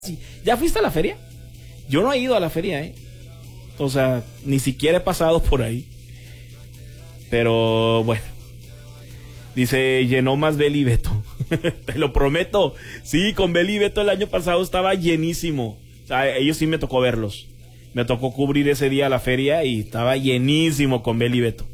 Sí. ¿Ya fuiste a la feria? Yo no he ido a la feria, ¿eh? O sea, ni siquiera he pasado por ahí. Pero bueno. Dice, llenó más Beli y Beto. Te lo prometo. Sí, con Beli y Beto el año pasado estaba llenísimo. O sea, ellos sí me tocó verlos. Me tocó cubrir ese día la feria y estaba llenísimo con Beli y Beto.